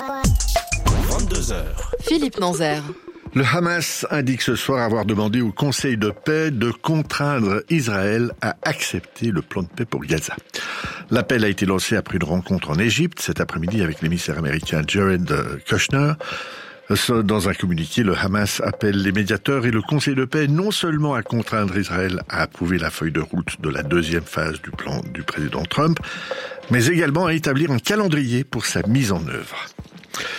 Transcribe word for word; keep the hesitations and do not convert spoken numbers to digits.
vingt-deux heures. Philippe Nanzer. Le Hamas indique ce soir avoir demandé au Conseil de paix de contraindre Israël à accepter le plan de paix pour Gaza. L'appel a été lancé après une rencontre en Égypte cet après-midi avec l'émissaire américain Jared Kushner. Dans un communiqué, le Hamas appelle les médiateurs et le Conseil de paix non seulement à contraindre Israël à approuver la feuille de route de la deuxième phase du plan du président Trump, mais également à établir un calendrier pour sa mise en œuvre.